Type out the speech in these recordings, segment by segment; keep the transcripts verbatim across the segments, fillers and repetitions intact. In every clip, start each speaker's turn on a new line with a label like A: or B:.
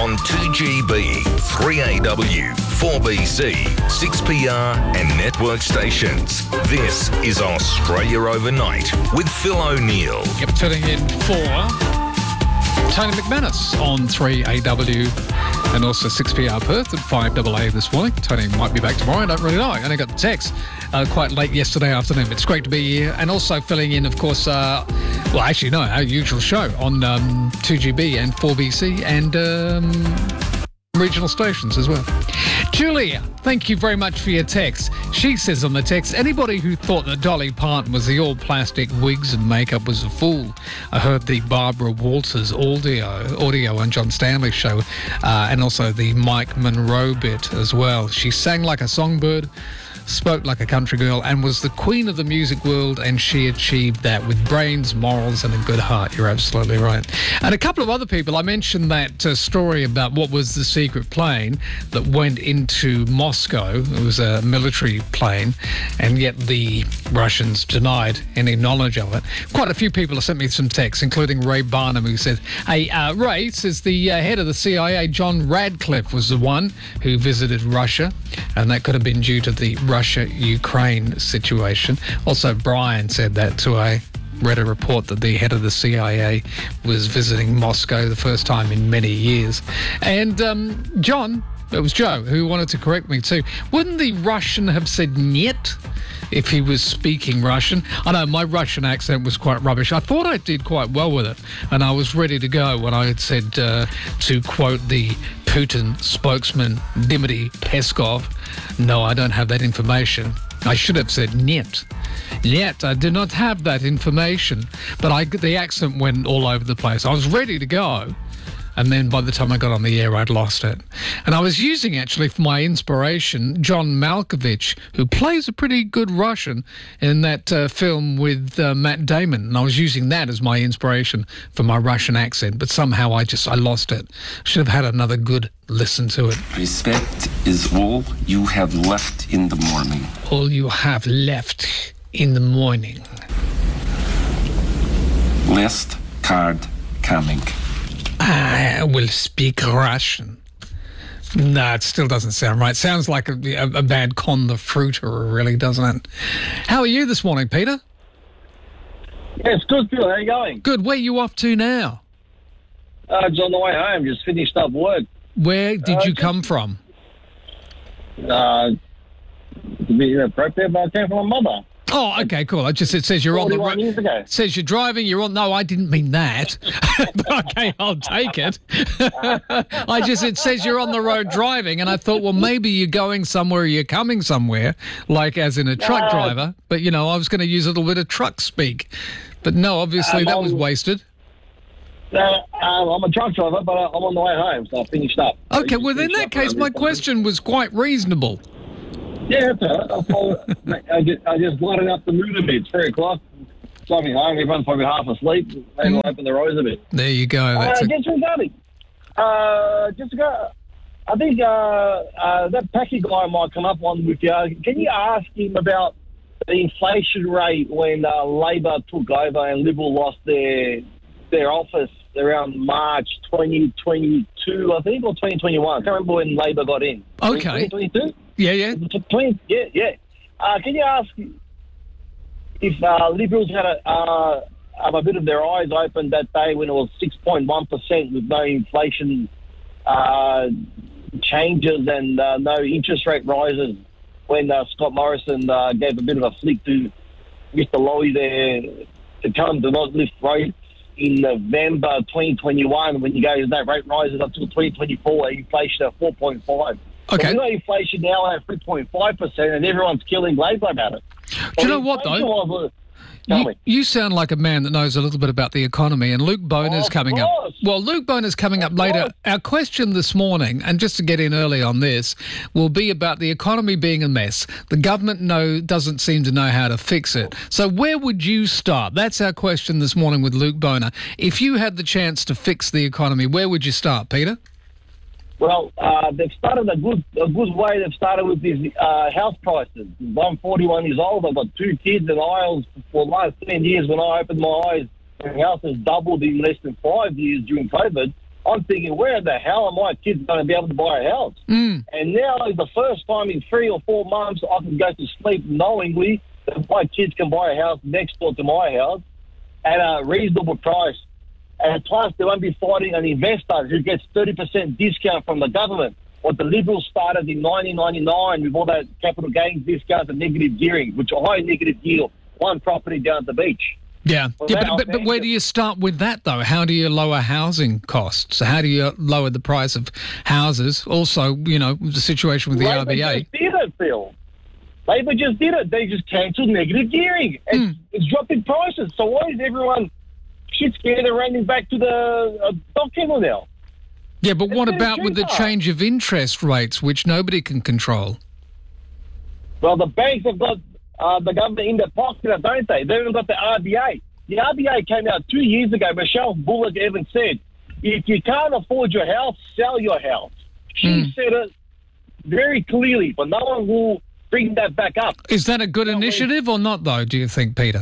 A: on two G B, three A W, four B C, six P R and network stations. This is Australia Overnight with Phil O'Neill.
B: Yep, filling in for Tony McManus on three A W and also six P R Perth at five A A this morning. Tony might be back tomorrow, I don't really know. I only got the text uh, quite late yesterday afternoon. It's great to be here. And also filling in, of course, uh, well, actually, no, our usual show on um, two G B and four B C and um, regional stations as well. Julia, thank you very much for your text. She says on the text, anybody who thought that Dolly Parton was the all-plastic wigs and makeup was a fool. I heard the Barbara Walters audio, audio on John Stanley's show uh, and also the Mike Monroe bit as well. She sang like a songbird, spoke like a country girl and was the queen of the music world, and she achieved that with brains, morals and a good heart. You're absolutely right. And a couple of other people, I mentioned that uh, story about what was the secret plane that went into Moscow. It was a military plane, and yet the Russians denied any knowledge of it. Quite a few people have sent me some texts, including Ray Barnum, who said, hey, uh, Ray says the uh, head of the C I A, John Radcliffe, was the one who visited Russia, and that could have been due to the Russia-Ukraine situation. Also, Brian said that too. I read a report that the head of the C I A was visiting Moscow the first time in many years. And um, John, it was Joe, who wanted to correct me too. Wouldn't the Russian have said "niet" if he was speaking Russian? I know my Russian accent was quite rubbish. I thought I did quite well with it, and I was ready to go when I had said, uh, to quote the Putin spokesman, Dmitry Peskov, no, I don't have that information. I should have said "niet." Yet I do not have that information. But I, the accent went all over the place. I was ready to go. And then by the time I got on the air, I'd lost it. And I was using, actually, for my inspiration, John Malkovich, who plays a pretty good Russian in that uh, film with uh, Matt Damon. And I was using that as my inspiration for my Russian accent. But somehow I just, I lost it. Should have had another good listen to it.
C: Respect is all you have left in the morning.
B: All you have left in the morning.
C: Last card coming.
B: I will speak Russian. No, it still doesn't sound right. Sounds like a, a, a bad Con the Fruiterer, really, doesn't it? How are you this morning, Peter?
D: Yes, good, good. How are you going?
B: Good. Where are you off to now?
D: Uh, just on the way home. Just finished up work.
B: Where did
D: uh,
B: you
D: just,
B: come from?
D: Uh, to be inappropriate, but I came from my mother.
B: Oh, okay, cool. It just it says you're on the road.
D: Years ago.
B: It says you're driving. You're on. No, I didn't mean that. But okay, I'll take it. I just it says you're on the road driving, and I thought, well, maybe you're going somewhere. Or you're coming somewhere, like as in a truck
D: No.
B: driver. But you know, I was going to use a little bit of truck speak. But no, obviously
D: Um,
B: that was
D: I'm-
B: wasted.
D: Uh, um, I'm a truck driver, but I'm on the way home, so I finished up. So
B: Okay,
D: you
B: well in
D: finished
B: that
D: up
B: case,
D: around
B: my
D: this time.
B: question was quite reasonable.
D: Yeah, that's all right. I, thought, I just, I just lighted up the mood a bit. It's three o'clock. Driving home, everyone's probably half asleep. Maybe
B: Mm.
D: I'll open their eyes a bit.
B: There you go. That's
D: uh,
B: a,
D: just regarding, uh, just go. I think uh, uh, that Packy guy might come up on with you. Can you ask him about the inflation rate when uh, Labor took over and Liberal lost their their office around March twenty twenty-two, I think, or twenty twenty-one? I can't remember when Labor got in.
B: Okay.
D: twenty twenty-two?
B: yeah, yeah.
D: twenty, yeah, yeah. Uh, can you ask if uh, Liberals had a, uh, have a bit of their eyes open that day when it was six point one percent with no inflation uh, changes and uh, no interest rate rises when uh, Scott Morrison uh, gave a bit of a flick to Mister Lowy there to tell him to not lift rates in November twenty twenty-one when you go, that rate rises up till twenty twenty-four, inflation at four point five.
B: Okay.
D: So we got inflation now at three point five percent and everyone's killing Labor about it.
B: Do you know what, though?
D: Was, tell
B: You,
D: me.
B: you sound like a man that knows a little bit about the economy, and Luke Boner's
D: Of
B: coming up.
D: course.
B: Well, Luke Boner's coming up
D: Of
B: later.
D: course.
B: Our question this morning, and just to get in early on this, will be about the economy being a mess. The government know doesn't seem to know how to fix it. So where would you start? That's our question this morning with Luke Boner. If you had the chance to fix the economy, where would you start, Peter?
D: Well, uh, they've started a good a good way. They've started with these uh, house prices. I'm forty-one years old. I've got two kids and Isles for the last ten years. When I opened my eyes, the house has doubled in less than five years during COVID. I'm thinking, where the hell are my kids going to be able to buy a house?
B: Mm.
D: And now is the first time in three or four months I can go to sleep knowingly that my kids can buy a house next door to my house at a reasonable price. And plus, they won't be fighting an investor who gets thirty percent discount from the government. What the Liberals started in nineteen ninety-nine with all that capital gains discounts and negative gearing, which are high negative yield, one property down at the beach.
B: Yeah,
D: Well,
B: yeah
D: that
B: but, but, but where do you start with that, though? How do you lower housing costs? How do you lower the price of houses? Also, you know, the situation with the
D: Labor
B: R B A.
D: just did it, Phil. Labor just did it. They just cancelled negative gearing. It's,
B: Mm.
D: it's dropping prices. So why is everyone shit scared and running back to the uh, dog kennel now?
B: Yeah, but what
D: It's
B: about with the
D: cheaper.
B: change of interest rates, which nobody can control?
D: Well, the banks have got uh, the government in their pocket, don't they? They haven't got the R B A. The R B A came out two years ago. Michelle Bullock even said, if you can't afford your house, sell your house. She
B: Mm.
D: said it very clearly, but no one will bring that back up.
B: Is that a good
D: No,
B: initiative or not, though, do you think, Peter?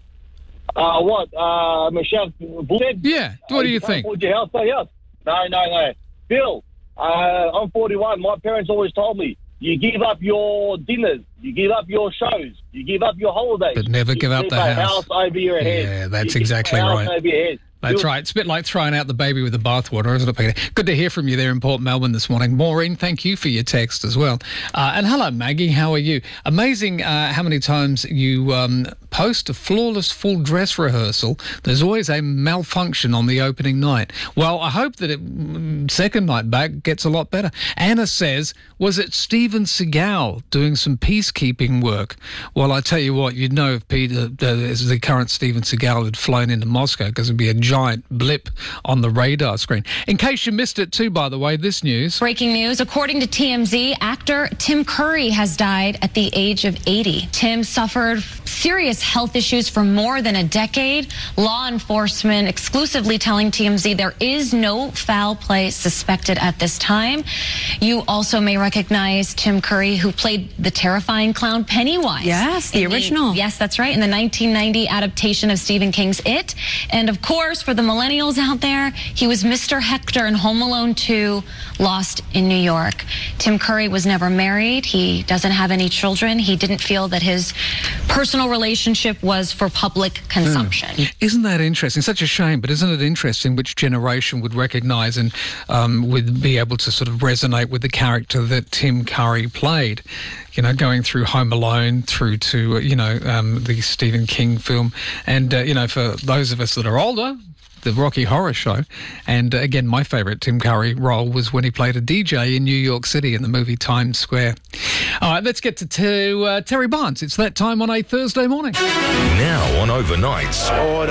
D: Uh, what? Uh, Michelle Bullock said?
B: Yeah, what do
D: Uh,
B: you
D: can't
B: think?
D: afford your house, sell your house. No, no, no. Bill, uh, I'm forty-one. My parents always told me, you give up your dinners, you give up your shows, you give up your holidays.
B: But never
D: you
B: give up
D: keep
B: the
D: a
B: house.
D: over your head.
B: Yeah, that's
D: You keep a
B: exactly
D: house
B: right.
D: over your head.
B: That's
D: You-
B: right. It's a bit like throwing out the baby with the bathwater, isn't it, Peter? Good to hear from you there in Port Melbourne this morning. Maureen, thank you for your text as well. Uh, and hello, Maggie. How are you? Amazing uh, how many times you um, post a flawless full dress rehearsal. There's always a malfunction on the opening night. Well, I hope that it, mm, second night back gets a lot better. Anna says, was it Steven Seagal doing some peacekeeping work? Well, I tell you what, you'd know if Peter, uh, the current Steven Seagal had flown into Moscow, because it'd be a giant blip on the radar screen. In case you missed it too, by the way, this news.
E: Breaking news. According to T M Z, actor Tim Curry has died at the age of eighty. Tim suffered serious health issues for more than a decade. Law enforcement exclusively telling T M Z there is no foul play suspected at this time. You also may recognize Tim Curry, who played the terrifying clown Pennywise.
F: Yes, the
E: in
F: original.
E: yes, that's right, in the nineteen ninety adaptation of Stephen King's It. And of course, for the millennials out there, he was Mister Hector in Home Alone two, Lost in New York. Tim Curry was never married. He doesn't have any children. He didn't feel that his personal relationship was for public consumption.
B: Isn't that interesting? Such a shame, but isn't it interesting which generation would recognise and um, would be able to sort of resonate with the character that Tim Curry played? You know, going through Home Alone, through to, you know, um, the Stephen King film. And, uh, you know, for those of us that are older, the Rocky Horror Show. And uh, again, my favourite Tim Curry role was when he played a D J in New York City in the movie Times Square. All right, let's get to, to uh, Terry Barnes. It's that time on a Thursday morning.
A: Now on Overnights,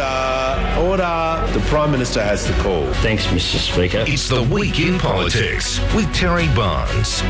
G: Order, order. The Prime Minister has the call.
H: Thanks, Mister Speaker.
A: it's the Week in Politics with Terry Barnes.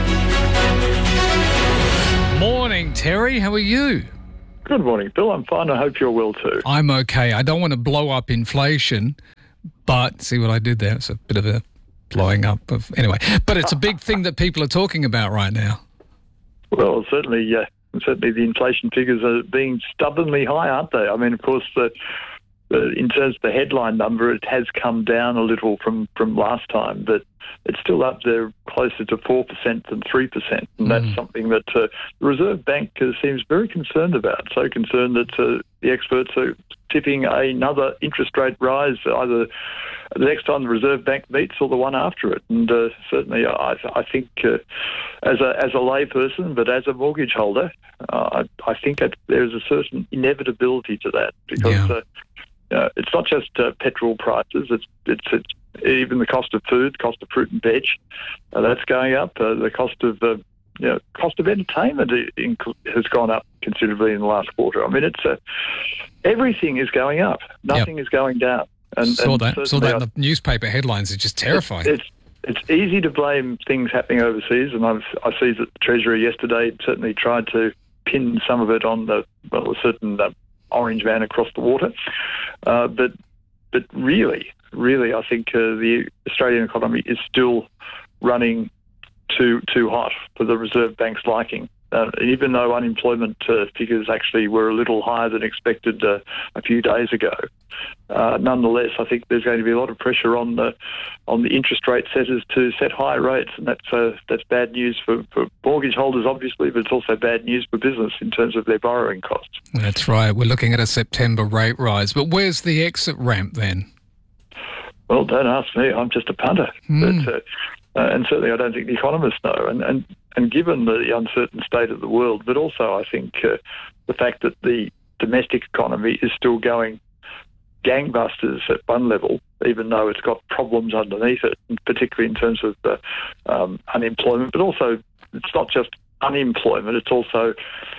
B: Morning, Terry. How are you?
I: Good morning, Bill. I'm fine. I hope you're well too.
B: I'm okay. I don't want to blow up inflation, but see what I did there? It's a bit of a blowing up of anyway. But it's a big thing that people are talking about right now.
I: Well, certainly, uh, certainly the inflation figures are being stubbornly high, aren't they? I mean, of course, the, the, in terms of the headline number, it has come down a little from, from last time, but it's still up there closer to four percent than three percent. And that's something that uh, the Reserve Bank uh, seems very concerned about, so concerned that uh, the experts are tipping another interest rate rise either the next time the Reserve Bank meets or the one after it. And uh, certainly I, I think uh, as a as a layperson, but as a mortgage holder, uh, I, I think that there's a certain inevitability to that because
B: Yeah.
I: uh, uh, it's not just uh, petrol prices, it's, it's, it's even the cost of food, cost of fruit and veg, uh, that's going up. Uh, the cost of uh, you know, cost of entertainment has gone up considerably in the last quarter. I mean, it's uh, everything is going up. Nothing yep. is going down. And,
B: saw
I: and
B: that. Saw that in the newspaper headlines. It's just terrifying.
I: It's, it's it's easy to blame things happening overseas, and I've, I see that the Treasury yesterday certainly tried to pin some of it on the well, a certain uh, orange man across the water. Uh, but but really, really, I think uh, the Australian economy is still running too too hot for the Reserve Bank's liking. Uh, even though unemployment uh, figures actually were a little higher than expected uh, a few days ago, uh, nonetheless, I think there's going to be a lot of pressure on the on the interest rate setters to set higher rates, and that's uh, that's bad news for, for mortgage holders, obviously, but it's also bad news for business in terms of their borrowing costs.
B: That's right. We're looking at a September rate rise, but where's the exit ramp then?
I: Well, don't ask me. I'm just a punter.
B: Mm.
I: But, uh, uh, and certainly I don't think the economists know. And, and, and given the uncertain state of the world, but also I think uh, the fact that the domestic economy is still going gangbusters at one level, even though it's got problems underneath it, particularly in terms of uh, um, unemployment, but also it's not just unemployment, it's also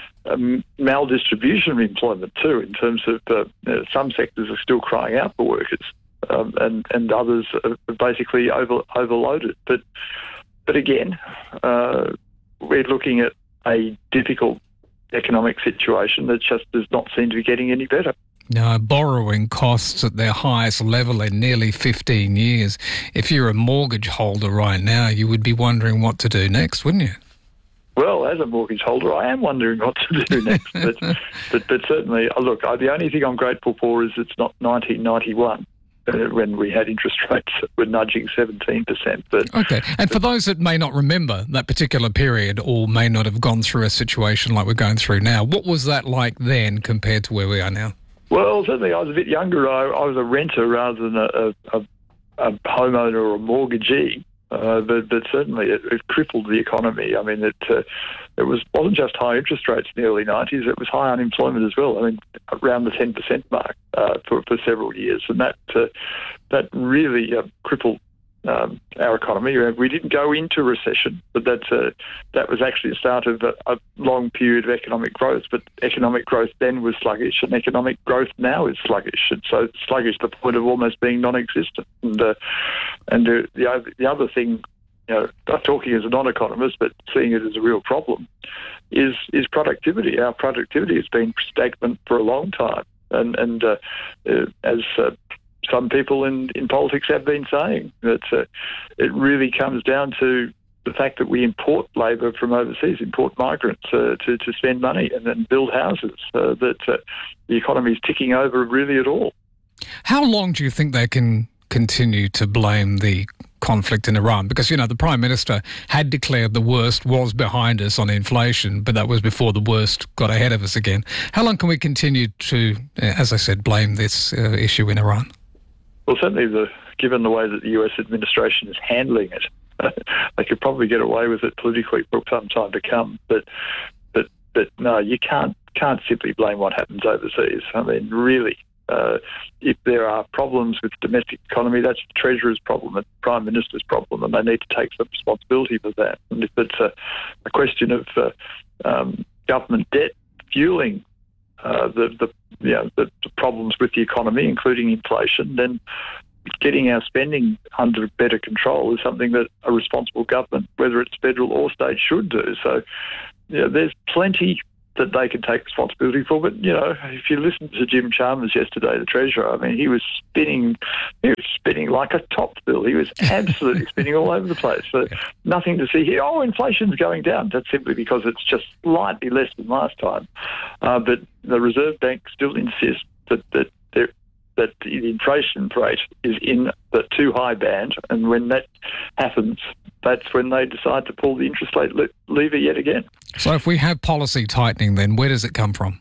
I: um, maldistribution of employment too, in terms of uh, you know, some sectors are still crying out for workers. Um, and, and others are basically over, overloaded. But but again, uh, we're looking at a difficult economic situation that just does not seem to be getting any better.
B: No, borrowing costs at their highest level in nearly fifteen years. If you're a mortgage holder right now, you would be wondering what to do next, wouldn't you?
I: Well, as a mortgage holder, I am wondering what to do next. but, but, but certainly, look, the only thing I'm grateful for is it's not nineteen ninety-one. When we had interest rates that were nudging seventeen percent. But
B: okay, and for those that may not remember that particular period or may not have gone through a situation like we're going through now, what was that like then compared to where we are now?
I: Well, certainly I was a bit younger. I, I was a renter rather than a, a, a homeowner or a mortgagee. Uh, but, but certainly it, it crippled the economy. I mean, it uh, it was, wasn't just high interest rates in the early nineties, it was high unemployment as well. I mean, around the ten percent mark uh, for, for several years. And that uh, that really uh, crippled um, our economy. We didn't go into recession, but that, uh, that was actually the start of a, a long period of economic growth. But economic growth then was sluggish, and economic growth now is sluggish. And so sluggish to the point of almost being non-existent. And, uh, and uh, the, the other thing, you know, not talking as a non-economist, but seeing it as a real problem, is is productivity. Our productivity has been stagnant for a long time. And, and uh, uh, as uh, some people in, in politics have been saying, that uh, it really comes down to the fact that we import labour from overseas, import migrants uh, to, to spend money and then build houses, uh, that uh, the economy is ticking over really at all.
B: How long do you think they can continue to blame the conflict in Iran? Because, you know, the Prime Minister had declared the worst was behind us on inflation, but that was before the worst got ahead of us again. How long can we continue to, as I said, blame this uh, issue in Iran?
I: Well, certainly, the, given the way that the U S administration is handling it, they could probably get away with it politically for some time to come. But, but, but no, you can't can't simply blame what happens overseas. I mean, really, uh, if there are problems with the domestic economy, that's the Treasurer's problem, the Prime Minister's problem, and they need to take some responsibility for that. And if it's a, a question of uh, um, government debt fueling uh, the the you know, the, the problems with the economy, including inflation, then getting our spending under better control is something that a responsible government, whether it's federal or state, should do. So, you know, there's plenty that they can take responsibility for. But, you know, if you listen to Jim Chalmers yesterday, the Treasurer, I mean, he was spinning, he was spinning like a top bill. He was absolutely spinning all over the place. So nothing to see here. Oh, inflation's going down. That's simply because it's just slightly less than last time. Uh, but the Reserve Bank still insists that that there, that the inflation rate is in the too high band, and when that happens, that's when they decide to pull the interest rate le- lever yet again.
B: So if we have policy tightening, then where does it come from?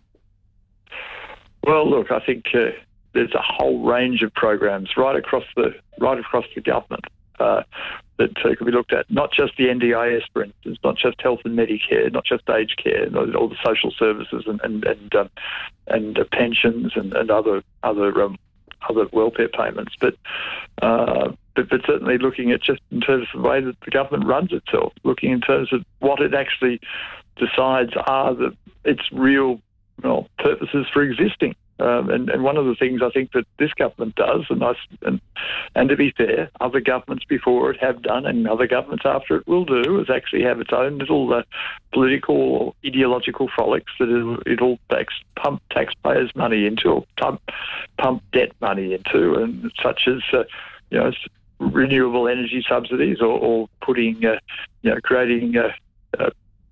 I: Well, look, I think uh, there's a whole range of programs right across the right across the government uh, that uh, could be looked at. Not just the N D I S, for instance, not just health and Medicare, not just aged care, not all the social services and and and, um, and uh, pensions and, and other other um, other welfare payments, but, uh, but but certainly looking at just in terms of the way that the government runs itself, looking in terms of what it actually decides are the its real well, purposes for existing. Um, and, and one of the things I think that this government does, and, I, and and to be fair, other governments before it have done, and other governments after it will do, is actually have its own little uh, political or ideological frolics that it'll, it'll tax, pump taxpayers' money into, or pump, pump debt money into, and such as uh, you know renewable energy subsidies, or, or putting uh, you know creating uh, uh,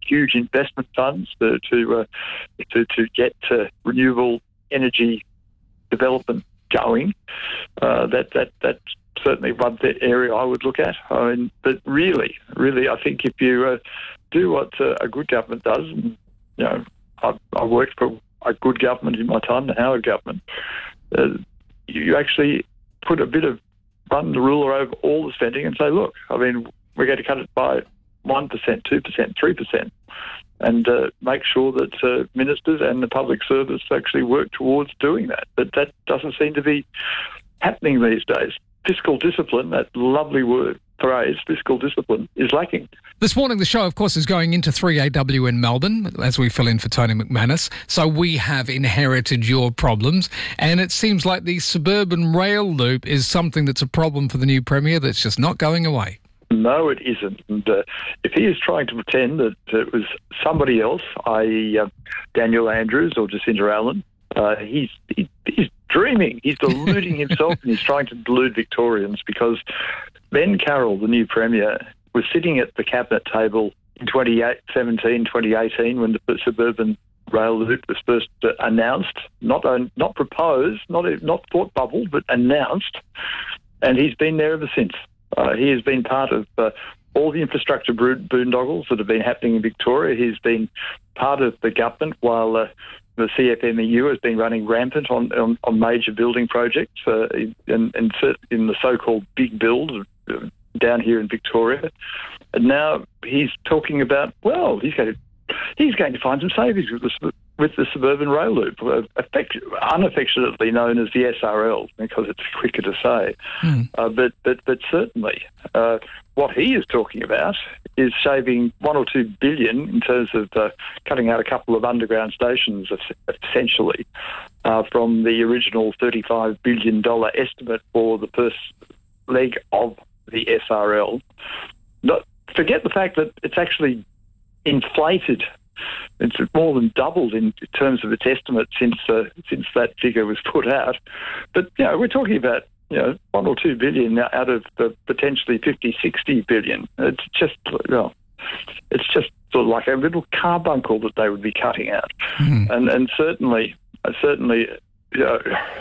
I: huge investment funds to to uh, to, to get uh, renewable energy development going. Uh, that that that's certainly one area I would look at. I mean, but really, really, I think if you uh, do what uh, a good government does, and, you know, I, I worked for a good government in my time, the Howard government. Uh, you actually put a bit of run the ruler over all the spending and say, look, I mean, we're going to cut it by one percent, two percent, three percent, and uh, make sure that uh, ministers and the public service actually work towards doing that. But that doesn't seem to be happening these days. Fiscal discipline, that lovely word, phrase, fiscal discipline, is lacking.
B: This morning, the show, of course, is going into three A W in Melbourne as we fill in for Tony McManus. So we have inherited your problems, and it seems like the suburban rail loop is something that's a problem for the new Premier that's just not going away.
I: No, it isn't. And uh, if he is trying to pretend that it was somebody else, that is. Uh, Daniel Andrews or Jacinta Allen, uh, he's, he, he's dreaming. He's deluding himself and he's trying to delude Victorians, because Ben Carroll, the new Premier, was sitting at the cabinet table in twenty seventeen, twenty eighteen when the suburban rail loop was first uh, announced, not uh, not proposed, not not thought bubbled, but announced, and he's been there ever since. Uh, he has been part of uh, all the infrastructure boondoggles that have been happening in Victoria. He's been part of the government while uh, the C F M E U has been running rampant on, on, on major building projects uh, and, and in the so-called big build uh, down here in Victoria. And now he's talking about, well, he's going to he's going to find some savings with the, with the suburban rail loop, uh, effect, unaffectionately known as the S R L, because it's quicker to say. Mm. Uh, but, but but certainly, uh, what he is talking about is saving one or two billion in terms of uh, cutting out a couple of underground stations, essentially, uh, from the original thirty-five billion dollars estimate for the first leg of the S R L. Not, forget the fact that it's actually inflated. It's more than doubled in terms of its estimate since uh, since that figure was put out. But, you know, we're talking about, you know, one or two billion out of the potentially fifty, sixty billion. It's just, well, it's just sort of like a little carbuncle that they would be cutting out. Mm. And and certainly, uh, certainly, you know,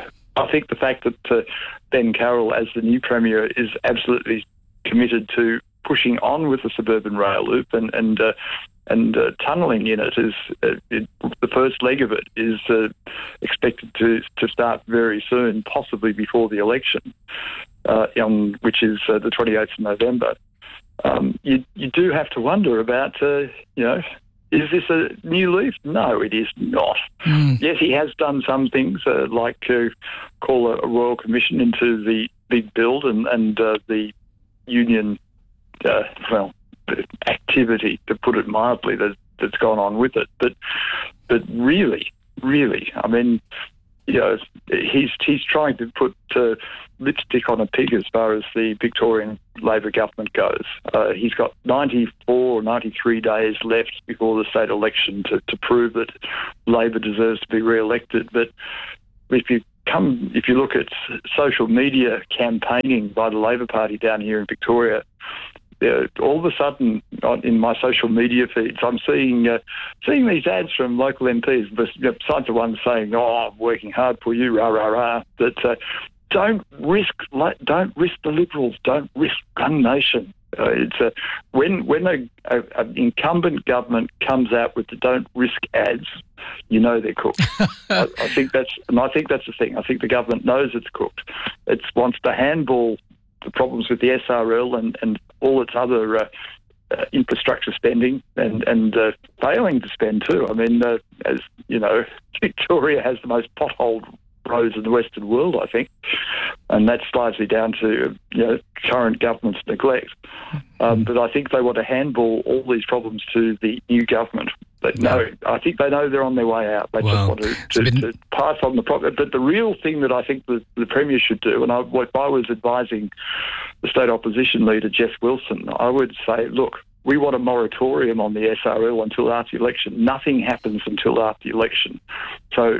I: I think the fact that uh, Ben Carroll, as the new Premier, is absolutely committed to pushing on with the suburban rail loop and, and uh, and uh, tunnelling in it is uh, it, the first leg of it is uh, expected to to start very soon, possibly before the election, uh, on which is uh, the twenty-eighth of November. Um, you you do have to wonder about uh, you know, is this a new leaf? No, it is not. Mm. Yes, he has done some things uh, like uh, call a, a royal commission into the big build and and uh, the union uh, well. activity, to put it mildly, that, that's gone on with it. But but really, really, I mean, you know, he's he's trying to put uh, lipstick on a pig as far as the Victorian Labor government goes. Uh, he's got ninety-four or ninety-three days left before the state election to, to prove that Labor deserves to be re-elected. But if you come, if you look at social media campaigning by the Labor Party down here in Victoria, Uh, all of a sudden, in my social media feeds, I'm seeing uh, seeing these ads from local M Ps, besides the ones saying, "Oh, I'm working hard for you, rah rah rah." That uh, don't risk, don't risk the Liberals, don't risk Gun Nation. Uh, it's uh, when when a, a, an incumbent government comes out with the "don't risk" ads, you know they're cooked. I, I think that's, and I think that's the thing. I think the government knows it's cooked. It wants to handball the problems with the S R L and, and all its other uh, uh, infrastructure spending and, and uh, failing to spend too. I mean, uh, as you know, Victoria has the most potholed roads in the Western world, I think, and that's largely down to, you know, current government's neglect. Um, but I think they want to handball all these problems to the new government. But no, I think they know they're on their way out. They well, just want to, to, been... to pass on the problem. But the real thing that I think the, the Premier should do, and I, if I was advising the state opposition leader, Jeff Wilson, I would say, look, we want a moratorium on the S R L until after the election. Nothing happens until after the election. So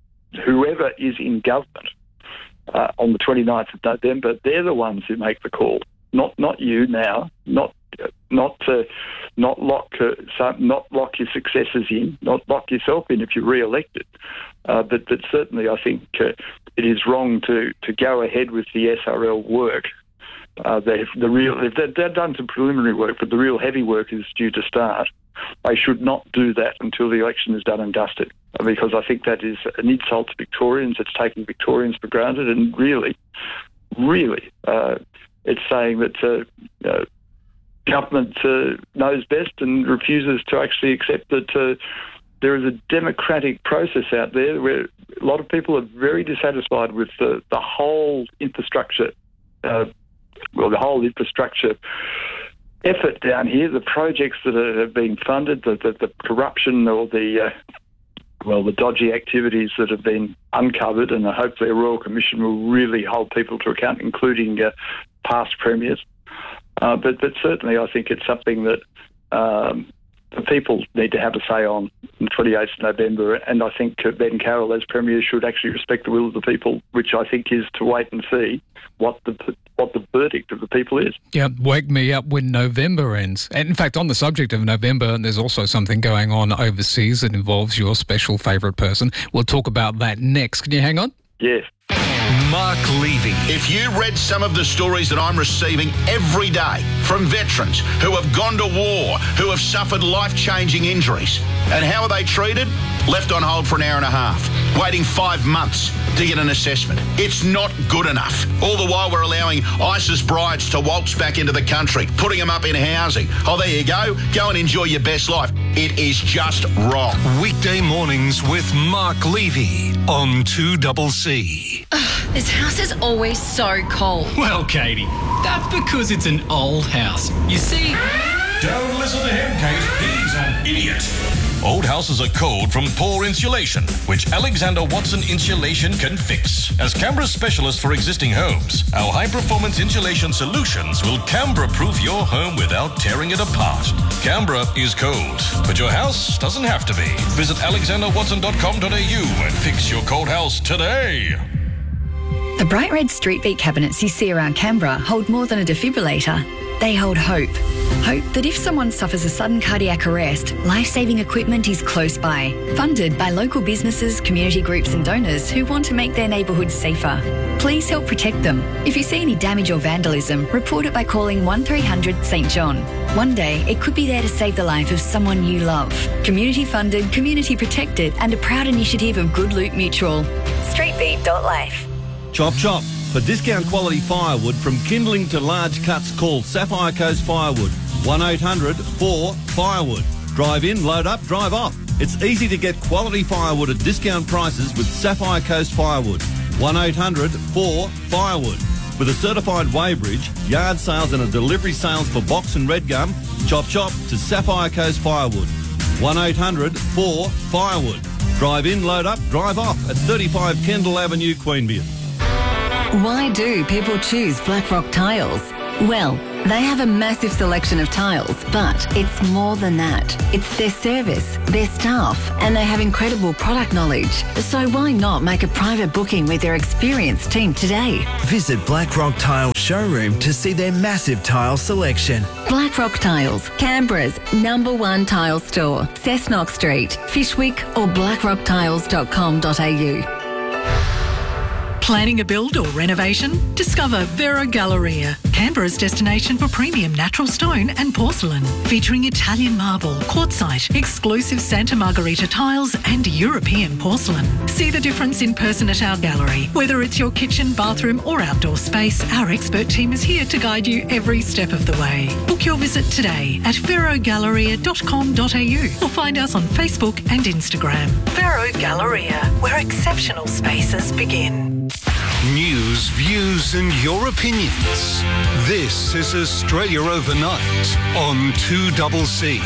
I: whoever is in government uh, on the twenty-ninth of November, they're the ones who make the call. Not not you now, not not uh, not lock uh, some, not lock your successors in, not lock yourself in if you're re-elected. Uh, but, but certainly, I think uh, it is wrong to, to go ahead with the S R L work. Uh, they've the real they've, they've done some preliminary work, but the real heavy work is due to start. They should not do that until the election is done and dusted, because I think that is an insult to Victorians. It's taking Victorians for granted, and really, really, uh, it's saying that uh, uh, government uh, knows best and refuses to actually accept that uh, there is a democratic process out there where a lot of people are very dissatisfied with the, the whole infrastructure, uh, well, the whole infrastructure effort down here, the projects that are, have been funded, the, the, the corruption or the, uh, well, the dodgy activities that have been uncovered, and hopefully a Royal Commission will really hold people to account, including uh, past premiers. Uh, but, but certainly I think it's something that um, the people need to have a say on the twenty-eighth of November, and I think uh, Ben Carroll as Premier should actually respect the will of the people, which I think is to wait and see what the what the verdict of the people is.
B: Yeah, wake me up when November ends. And in fact, on the subject of November, there's also something going on overseas that involves your special favourite person. We'll talk about that next. Can you hang on?
I: Yes.
F: Mark Levy. If you read some of the stories that I'm receiving every day from veterans who have gone to war, who have suffered life-changing injuries, and how are they treated? Left on hold for an hour and a half, waiting five months to get an assessment. It's not good enough. All the while we're allowing ISIS brides to waltz back into the country, putting them up in housing. Oh, there you go. Go and enjoy your best life. It is just wrong.
H: Weekday mornings with Mark Levy on two C C.
J: Ugh, this house is always so cold.
K: Well, Katie, that's because it's an old house. You see...
L: Don't listen to him, Kate. He's an idiot.
A: Old houses are cold from poor insulation, which Alexander Watson Insulation can fix. As Canberra's specialist for existing homes, our high-performance insulation solutions will Canberra-proof your home without tearing it apart. Canberra is cold, but your house doesn't have to be. Visit alexander watson dot com dot a u and fix your cold house today.
M: The bright red street beat cabinets you see around Canberra hold more than a defibrillator. They hold hope. Hope that if someone suffers a sudden cardiac arrest, life-saving equipment is close by. Funded by local businesses, community groups and donors who want to make their neighbourhoods safer. Please help protect them. If you see any damage or vandalism, report it by calling one three hundred St John. One day, it could be there to save the life of someone you love. Community funded, community protected and a proud initiative of Good Loot Mutual. street beat dot life.
N: Chop chop. For discount quality firewood from kindling to large cuts, call Sapphire Coast Firewood. one eight hundred four firewood. Drive in, load up, drive off. It's easy to get quality firewood at discount prices with Sapphire Coast Firewood. one eight hundred four firewood. With a certified weighbridge, yard sales and a delivery sales for box and red gum, chop chop to Sapphire Coast Firewood. one eight hundred four firewood. Drive in, load up, drive off at thirty-five Kendall Avenue, Queanbeyan.
O: Why do people choose Blackrock Tiles? Well, they have a massive selection of tiles, but it's more than that. It's their service, their staff, and they have incredible product knowledge. So why not make a private booking with their experienced team today?
P: Visit Blackrock Tile Showroom to see their massive tile selection.
O: Blackrock Tiles, Canberra's number one tile store. Cessnock Street, Fishwick or blackrock tiles dot com dot a u.
Q: Planning a build or renovation? Discover Vero Galleria, Canberra's destination for premium natural stone and porcelain. Featuring Italian marble, quartzite, exclusive Santa Margherita tiles and European porcelain. See the difference in person at our gallery. Whether it's your kitchen, bathroom or outdoor space, our expert team is here to guide you every step of the way. Book your visit today at vero galleria dot com dot a u or find us on Facebook and Instagram. Vero Galleria, where exceptional spaces begin.
H: News, views and your opinions. This is Australia Overnight on two C C.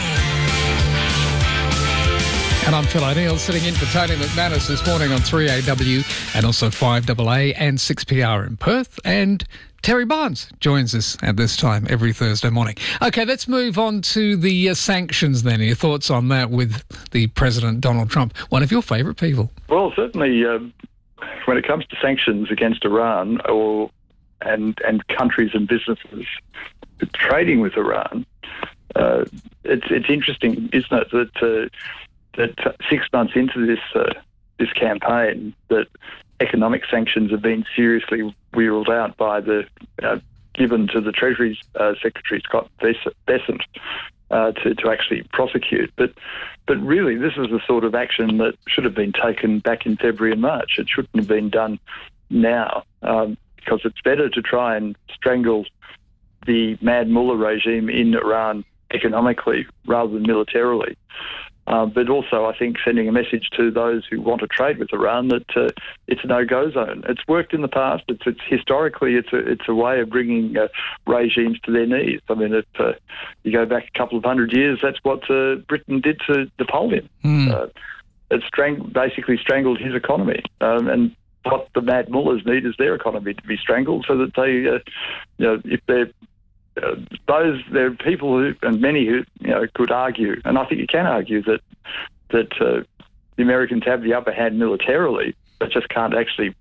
B: And I'm Phil O'Neill, sitting in for Tony McManus this morning on three A W and also five A A and six P R in Perth. And Terry Barnes joins us at this time every Thursday morning. OK, let's move on to the uh, sanctions then. Your thoughts on that with the President Donald Trump, one of your favourite people?
I: Well, certainly... Uh... When it comes to sanctions against Iran or and and countries and businesses trading with Iran, uh, it's it's interesting, isn't it, that uh, that six months into this uh, this campaign, that economic sanctions have been seriously wheeled out by the uh, given to the Treasury uh, Secretary Scott Bessent uh, to to actually prosecute, but. But really, this is the sort of action that should have been taken back in February and March. It shouldn't have been done now, um, because it's better to try and strangle the Mad Mullah regime in Iran economically rather than militarily. Uh, but also, I think, sending a message to those who want to trade with Iran that uh, it's a no-go zone. It's worked in the past. It's, it's historically, it's a it's a way of bringing uh, regimes to their knees. I mean, if uh, you go back a couple of hundred years, that's what uh, Britain did to Napoleon.
B: Mm.
I: Uh, it strang- basically strangled his economy, um, and what the Mad Mullahs need is their economy to be strangled, so that they, uh, you know, if they're Uh, those there are people who, and many who, you know, could argue, and I think you can argue that that uh, the Americans have the upper hand militarily, but just can't actually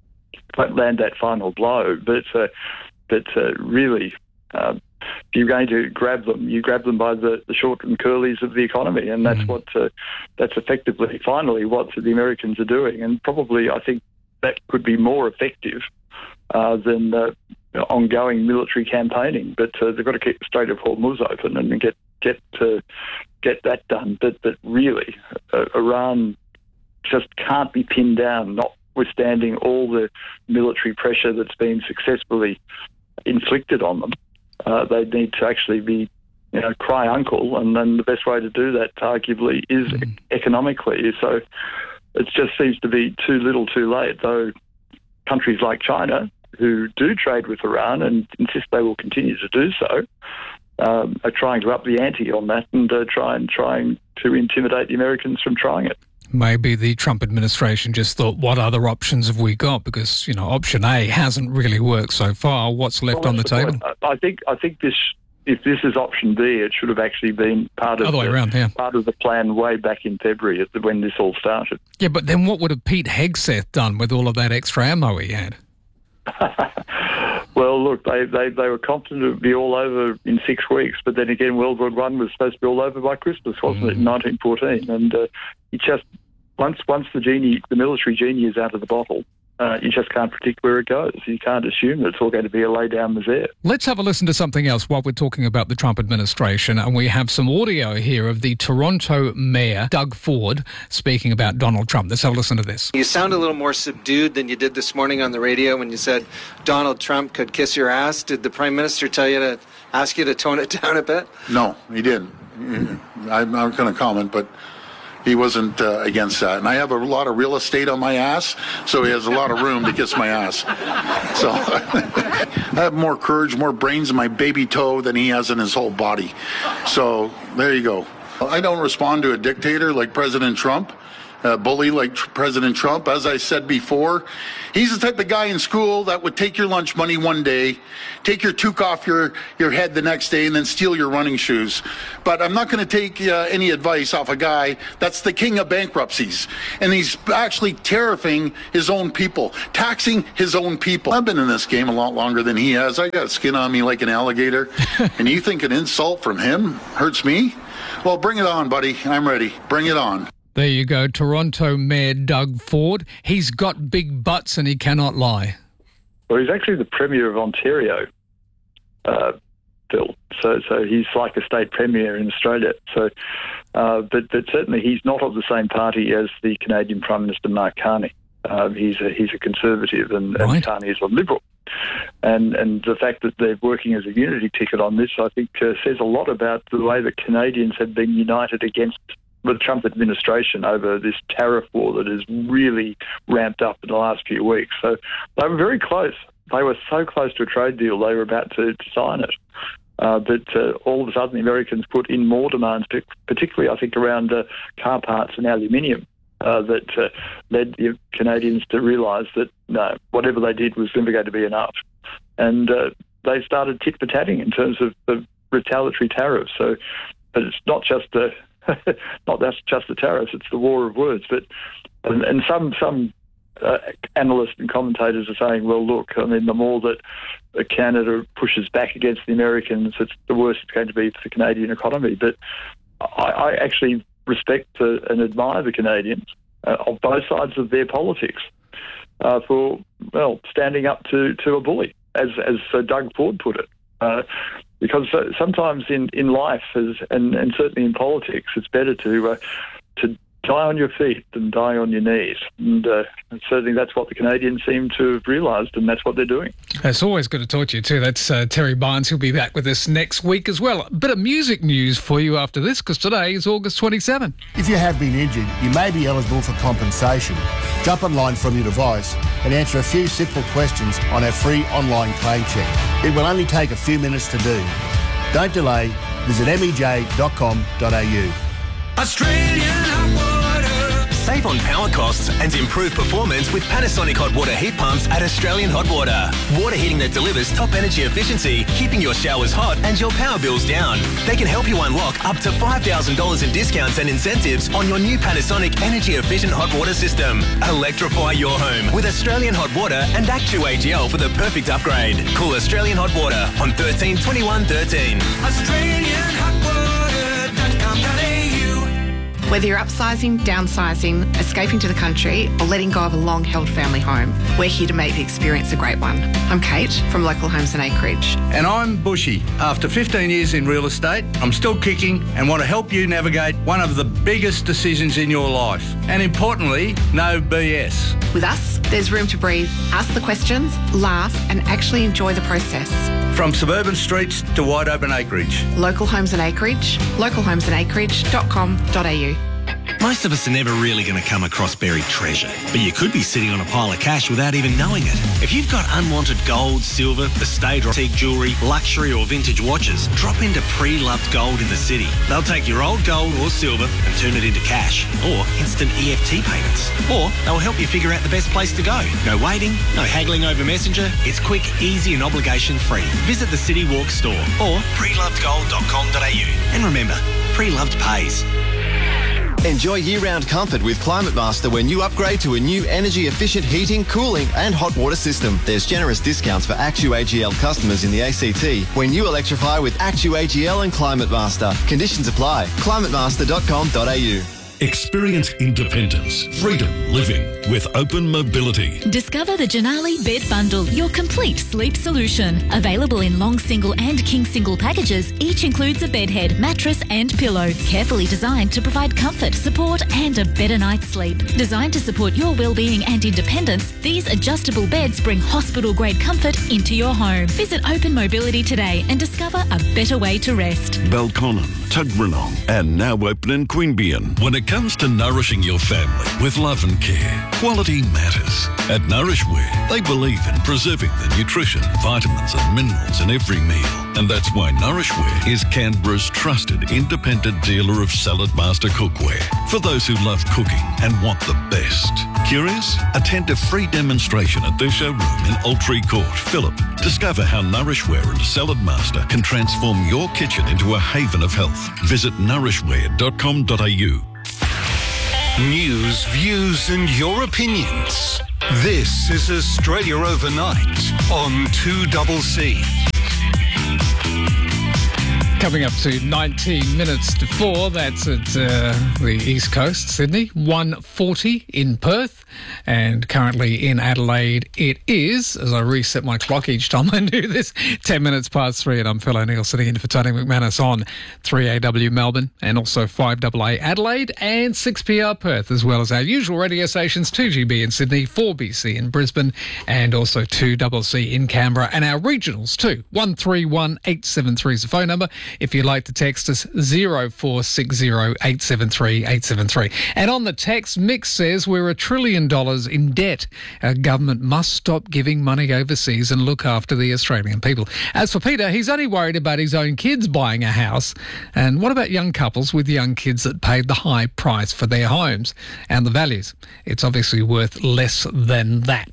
I: land that final blow. But uh, but uh, really, uh, if you're going to grab them, you grab them by the, the short and curlies of the economy, and that's mm. what uh, that's effectively, finally, what the Americans are doing, and probably I think that could be more effective uh, than. Uh, ongoing military campaigning, but uh, they've got to keep the Strait of Hormuz open and get get uh, get that done. But but really, uh, Iran just can't be pinned down, notwithstanding all the military pressure that's been successfully inflicted on them. Uh, they need to actually be, you know, cry uncle, and then the best way to do that, arguably, is mm. economically. So it just seems to be too little, too late. Though countries like China, who do trade with Iran and insist they will continue to do so, um, are trying to up the ante on that and uh, try and trying to intimidate the Americans from trying it.
B: Maybe the Trump administration just thought, what other options have we got? Because, you know, option A hasn't really worked so far. What's left well, on the, the table?
I: I think I think this, if this is option B, it should have actually been part of
B: Other way
I: the,
B: around, yeah.
I: part of the plan way back in February at the, when this all started.
B: Yeah, but then what would have Pete Hegseth done with all of that extra ammo he had?
I: Well, look, they, they they were confident it would be all over in six weeks, but then again, World War One was supposed to be all over by Christmas, wasn't mm. it, in nineteen fourteen? And uh, it just once once the genie, the military genie, is out of the bottle, uh, you just can't predict where it goes. You can't assume that it's all going to be a lay down misère.
B: Let's have a listen to something else while we're talking about the Trump administration, and we have some audio here of the Toronto Mayor, Doug Ford, speaking about Donald Trump. Let's have a listen to this.
R: You sound a little more subdued than you did this morning on the radio when you said Donald Trump could kiss your ass. Did the Prime Minister tell you to ask you to tone it down a bit?
S: No, he didn't. I'm not going to comment, but he wasn't uh, against that. And I have a lot of real estate on my ass, so he has a lot of room to kiss my ass. So I have more courage, more brains in my baby toe than he has in his whole body. So there you go. I don't respond to a dictator like President Trump, a bully like tr- President Trump. As I said before, he's the type of guy in school that would take your lunch money one day, take your toque off your, your head the next day, and then steal your running shoes. But I'm not going to take uh, any advice off a guy that's the king of bankruptcies. And he's actually tariffing his own people, taxing his own people. I've been in this game a lot longer than he has. I got skin on me like an alligator. And you think an insult from him hurts me? Well, bring it on, buddy. I'm ready. Bring it on.
B: There you go, Toronto Mayor Doug Ford. He's got big butts and he cannot lie.
I: Well, he's actually the Premier of Ontario, uh, Phil. So, so he's like a state premier in Australia. So, uh, but but certainly he's not of the same party as the Canadian Prime Minister Mark Carney. Uh, he's a he's a conservative, and, right. and Carney is a liberal. And and the fact that they're working as a unity ticket on this, I think, uh, says a lot about the way that Canadians have been united against the Trump administration over this tariff war that has really ramped up in the last few weeks. So they were very close. They were so close to a trade deal, they were about to, to sign it. Uh, but uh, all of a sudden the Americans put in more demands, particularly I think around uh, car parts and aluminium, uh, that uh, led the Canadians to realise that no, whatever they did was never going to be enough. And uh, they started tit-for-tatting in terms of the retaliatory tariffs. So, but it's not just a not that's just the tariffs; it's the war of words. But and, and some some uh, analysts and commentators are saying, well, look, I mean, the more that Canada pushes back against the Americans, it's the worse it's going to be for the Canadian economy. But I, I actually respect uh, and admire the Canadians uh, on both sides of their politics uh, for, well, standing up to, to a bully, as, as uh, Doug Ford put it. Uh, because uh, sometimes in, in life, as, and, and certainly in politics, it's better to uh, to die on your feet than die on your knees. And, uh, and certainly that's what the Canadians seem to have realised, and that's what they're doing.
B: It's always good to talk to you too. That's uh, Terry Barnes. He'll be back with us next week as well. A bit of music news for you after this, because today is August twenty-seventh.
T: If you have been injured, you may be eligible for compensation. Jump online from your device and answer a few simple questions on our free online claim check. It will only take a few minutes to do. Don't delay. Visit m e j dot com dot a u.
U: Australian hot water. Save on power costs and improve performance with Panasonic hot water heat pumps at Australian Hot Water. Water heating that delivers top energy efficiency, keeping your showers hot and your power bills down. They can help you unlock up to five thousand dollars in discounts and incentives on your new Panasonic energy efficient hot water system. Electrify your home with Australian Hot Water and Actu A G L for the perfect upgrade. Call Australian Hot Water on thirteen twenty-one thirteen. Australian Hot Water dot com dot a u.
V: Whether you're upsizing, downsizing, escaping to the country, or letting go of a long-held family home, we're here to make the experience a great one. I'm Kate from Local Homes and Acreage.
W: And I'm Bushy. After fifteen years in real estate, I'm still kicking and want to help you navigate one of the biggest decisions in your life. And importantly, no B S.
V: With us, there's room to breathe, ask the questions, laugh, and actually enjoy the process.
W: From suburban streets to wide open acreage.
V: Local Homes and Acreage, local homes and acreage dot com dot a u.
X: Most of us are never really going to come across buried treasure, but you could be sitting on a pile of cash without even knowing it. If you've got unwanted gold, silver, estate or antique jewellery, luxury or vintage watches, drop into Pre-Loved Gold in the city. They'll take your old gold or silver and turn it into cash or instant E F T payments. Or they'll help you figure out the best place to go. No waiting, no haggling over Messenger. It's quick, easy and obligation free. Visit the City Walk store or pre loved gold dot com dot a u. And remember, Pre-Loved pays.
Y: Enjoy year-round comfort with Climate Master when you upgrade to a new energy-efficient heating, cooling and hot water system. There's generous discounts for Actu A G L customers in the A C T when you electrify with Actu A G L and Climate Master. Conditions apply. climate master dot com dot a u.
A: Experience independence, freedom living with Open Mobility.
Z: Discover the Janali Bed Bundle, your complete sleep solution. Available in long single and king single packages, each includes a bed head, mattress and pillow. Carefully designed to provide comfort, support and a better night's sleep. Designed to support your well-being and independence, these adjustable beds bring hospital-grade comfort into your home. Visit Open Mobility today and discover a better way to rest.
A: Belconnen, Tuggeranong and now open in Queanbeyan. When it comes to nourishing your family with love and care, quality matters. At Nourishware, they believe in preserving the nutrition, vitamins and minerals in every meal. And that's why Nourishware is Canberra's trusted independent dealer of Salad Master cookware. For those who love cooking and want the best. Curious? Attend a free demonstration at their showroom in Altree Court, Phillip. Discover how Nourishware and Salad Master can transform your kitchen into a haven of health. Visit nourishware dot com dot a u.
H: News, views and your opinions. This is Australia Overnight on two C C.
B: Coming up to nineteen minutes to four, that's at uh, the East Coast, Sydney, one forty in Perth, and currently in Adelaide it is, as I reset my clock each time I do this, ten minutes past three, and I'm Phil O'Neill sitting in for Tony McManus on three A W Melbourne and also five A A Adelaide and six P R Perth, as well as our usual radio stations, two G B in Sydney, four B C in Brisbane and also two C C in Canberra, and our regionals too, one three one eight seven three is the phone number. If you'd like to text us, zero four six zero eight seven three eight seven three. And on the text, Mick says we're a trillion dollars in debt. Our government must stop giving money overseas and look after the Australian people. As for Peter, he's only worried about his own kids buying a house. And what about young couples with young kids that paid the high price for their homes and the values? It's obviously worth less than that.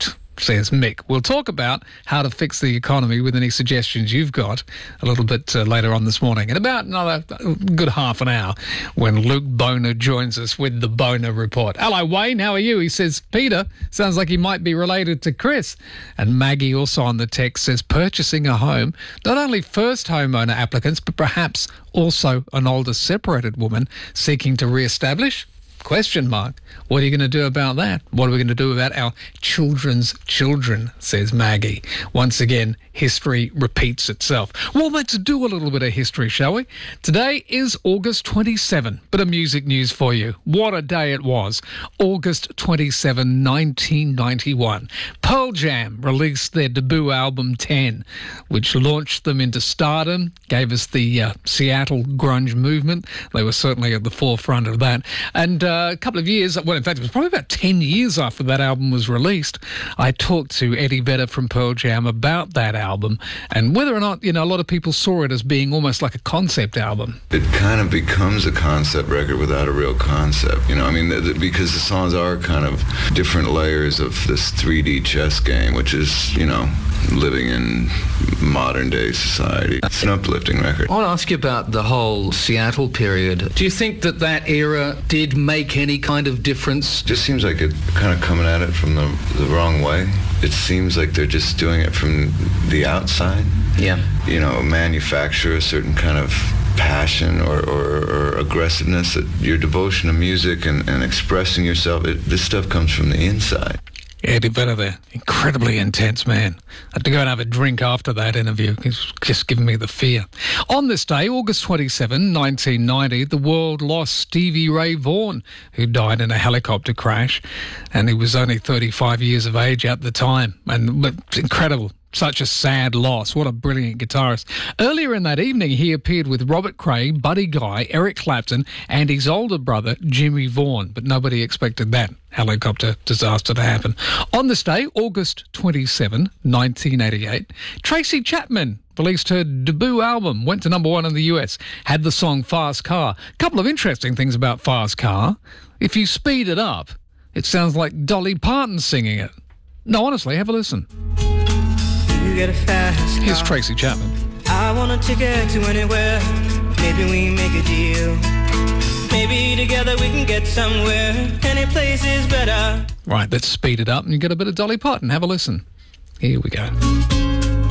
B: says Mick. We'll talk about how to fix the economy with any suggestions you've got a little bit uh, later on this morning. In about another good half an hour when Luke Boner joins us with the Boner Report. Hello, Wayne. How are you? He says, Peter, sounds like he might be related to Chris. And Maggie also on the text says, purchasing a home, not only first homeowner applicants, but perhaps also an older separated woman seeking to re-establish? Question mark. What are you going to do about that? What are we going to do about our children's children, says Maggie. Once again, history repeats itself. Well, let's do a little bit of history, shall we? Today is August twenty-seventh. Bit of music news for you. What a day it was. August twenty-seventh, nineteen ninety-one. Pearl Jam released their debut album ten, which launched them into stardom, gave us the uh, Seattle grunge movement. They were certainly at the forefront of that. And uh, a couple of years, well, in fact, it was probably about ten years after that album was released, I talked to Eddie Vedder from Pearl Jam about that album and whether or not, you know, a lot of people saw it as being almost like a concept album.
C: It kind of becomes a concept record without a real concept, you know, I mean, th- th- because the songs are kind of different layers of this three D chess game, which is, you know, living in modern day society. It's an uplifting record.
D: I want to ask you about the whole Seattle period. Do you think that that era did make any kind of difference?
C: Just seems like it kind of coming at it from the, the wrong way. It seems like they're just doing it from the outside.
D: Yeah.
C: You know, manufacture a certain kind of passion or, or, or aggressiveness, that your devotion to music and, and expressing yourself, it, this stuff comes from the inside.
B: Eddie Vedder there, incredibly intense man. I had to go and have a drink after that interview. It's just giving me the fear. On this day, August twenty-seventh, nineteen ninety, the world lost Stevie Ray Vaughan, who died in a helicopter crash, and he was only thirty-five years of age at the time. And but incredible. Such a sad loss. What a brilliant guitarist. Earlier in that evening, he appeared with Robert Cray, Buddy Guy, Eric Clapton, and his older brother, Jimmy Vaughan. But nobody expected that helicopter disaster to happen. On this day, August twenty-seventh, nineteen eighty-eight, Tracy Chapman released her debut album, went to number one in the U S, had the song Fast Car. A couple of interesting things about Fast Car. If you speed it up, it sounds like Dolly Parton singing it. No, honestly, have a listen.
E: You get a fast car.
B: Here's Tracy Chapman.
E: I want a ticket to anywhere. Maybe we make a deal. Maybe together we can get somewhere. Any place is better.
B: Right, let's speed it up and you get a bit of Dolly Parton. Have a listen. Here we go.